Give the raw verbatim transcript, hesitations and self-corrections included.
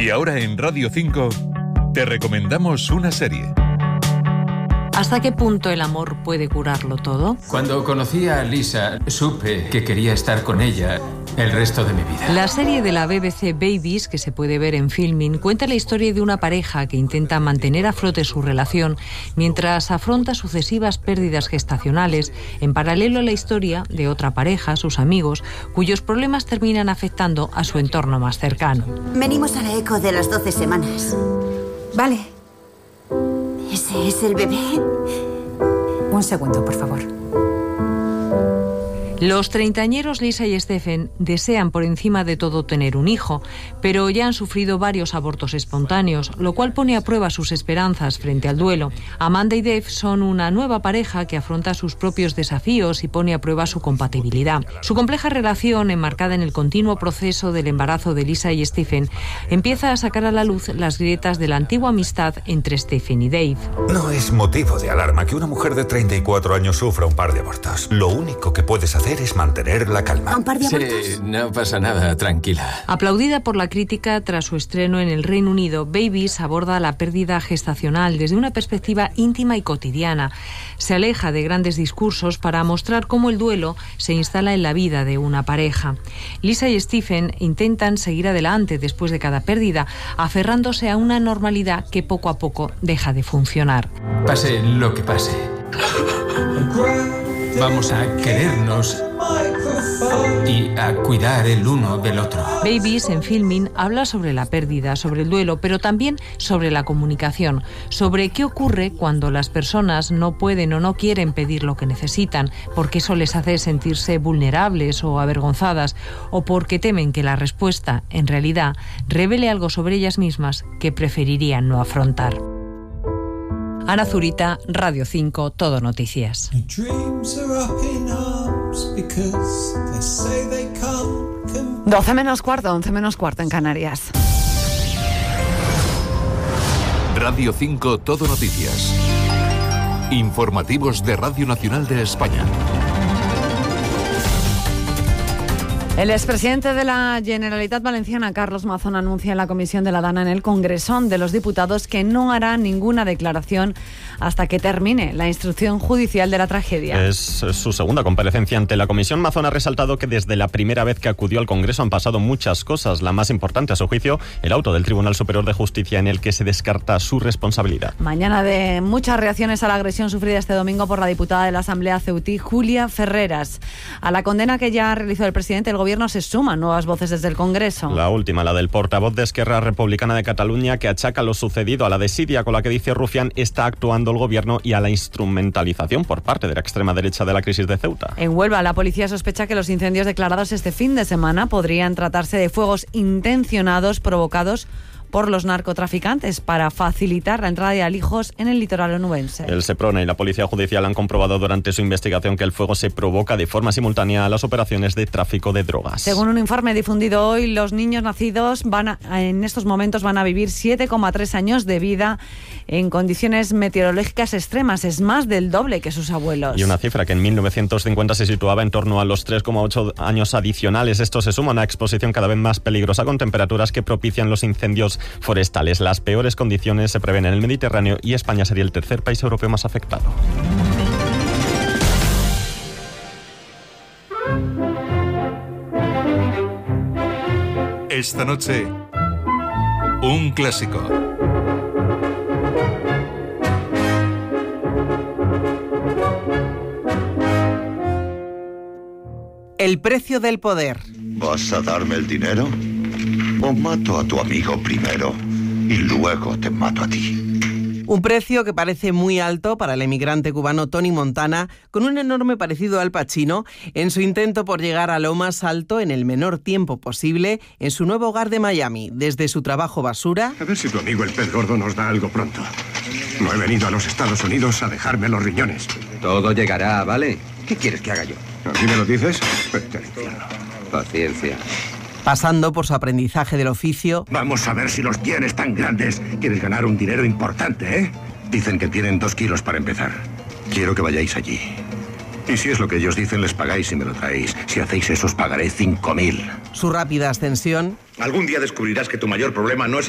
Y ahora en Radio cinco te recomendamos una serie. ¿Hasta qué punto el amor puede curarlo todo? Cuando conocí a Lisa, supe que quería estar con ella el resto de mi vida. La serie de la B B C Babies, que se puede ver en Filmin, cuenta la historia de una pareja que intenta mantener a flote su relación mientras afronta sucesivas pérdidas gestacionales, en paralelo a la historia de otra pareja, sus amigos, cuyos problemas terminan afectando a su entorno más cercano. Venimos a la eco de las doce semanas. Vale. ¿Ese es el bebé? Un segundo, por favor. Los treintañeros Lisa y Stephen desean por encima de todo tener un hijo, pero ya han sufrido varios abortos espontáneos, lo cual pone a prueba sus esperanzas frente al duelo. Amanda y Dave son una nueva pareja que afronta sus propios desafíos y pone a prueba su compatibilidad. Su compleja relación, enmarcada en el continuo proceso del embarazo de Lisa y Stephen, empieza a sacar a la luz las grietas de la antigua amistad entre Stephen y Dave. No es motivo de alarma que una mujer de treinta y cuatro años sufra un par de abortos. Lo único que puedes hacer es mantener la calma. ¿Un par de abortos? Sí, no pasa nada, tranquila. Aplaudida por la crítica tras su estreno en el Reino Unido, Babies aborda la pérdida gestacional desde una perspectiva íntima y cotidiana. Se aleja de grandes discursos para mostrar cómo el duelo se instala en la vida de una pareja. Lisa y Stephen intentan seguir adelante después de cada pérdida, aferrándose a una normalidad que poco a poco deja de funcionar. Pase lo que pase, vamos a querernos y a cuidar el uno del otro. Babies, en Filmin, habla sobre la pérdida, sobre el duelo, pero también sobre la comunicación, sobre qué ocurre cuando las personas no pueden o no quieren pedir lo que necesitan, porque eso les hace sentirse vulnerables o avergonzadas, o porque temen que la respuesta, en realidad, revele algo sobre ellas mismas que preferirían no afrontar. Ana Zurita, Radio cinco, Todo Noticias. doce menos cuarto, once menos cuarto en Canarias. Radio cinco, Todo Noticias. Informativos de Radio Nacional de España. El expresidente de la Generalitat Valenciana, Carlos Mazón, anuncia en la Comisión de la Dana en el Congreso de los Diputados que no hará ninguna declaración hasta que termine la instrucción judicial de la tragedia. Es su segunda comparecencia ante la Comisión. Mazón ha resaltado que desde la primera vez que acudió al Congreso han pasado muchas cosas. La más importante, a su juicio, el auto del Tribunal Superior de Justicia en el que se descarta su responsabilidad. Mañana de muchas reacciones a la agresión sufrida este domingo por la diputada de la Asamblea ceutí, Julia Ferreras. A la condena que ya realizó el presidente, el gobierno se suman nuevas voces desde el Congreso. La última, la del portavoz de Esquerra Republicana de Cataluña, que achaca lo sucedido a la desidia con la que, dice Rufián, está actuando el gobierno y a la instrumentalización por parte de la extrema derecha de la crisis de Ceuta. En Huelva, la policía sospecha que los incendios declarados este fin de semana podrían tratarse de fuegos intencionados provocados por los narcotraficantes para facilitar la entrada de alijos en el litoral onubense. El Seprona y la Policía Judicial han comprobado durante su investigación que el fuego se provoca de forma simultánea a las operaciones de tráfico de drogas. Según un informe difundido hoy, los niños nacidos van a, en estos momentos van a vivir siete coma tres años de vida en condiciones meteorológicas extremas. Es más del doble que sus abuelos. Y una cifra que en mil novecientos cincuenta se situaba en torno a los tres coma ocho años adicionales. Esto se suma a una exposición cada vez más peligrosa con temperaturas que propician los incendios forestales. Las peores condiciones se prevén en el Mediterráneo y España sería el tercer país europeo más afectado. Esta noche, un clásico. El precio del poder. ¿Vas a darme el dinero? ¿O mato a tu amigo primero y luego te mato a ti? Un precio que parece muy alto para el emigrante cubano Tony Montana, con un enorme parecido al Pacino, en su intento por llegar a lo más alto en el menor tiempo posible en su nuevo hogar de Miami, desde su trabajo basura. A ver si tu amigo el pez gordo nos da algo pronto. No he venido a los Estados Unidos a dejarme los riñones. Todo llegará, ¿vale? ¿Qué quieres que haga yo? ¿A mí me lo dices? Vete al infierno. Paciencia. Pasando por su aprendizaje del oficio. Vamos a ver si los tienes tan grandes. Quieres ganar un dinero importante, ¿eh? Dicen que tienen dos kilos para empezar. Quiero que vayáis allí. Y si es lo que ellos dicen, les pagáis y me lo traéis. Si hacéis eso, os pagaré cinco mil. Su rápida ascensión. Algún día descubrirás que tu mayor problema no es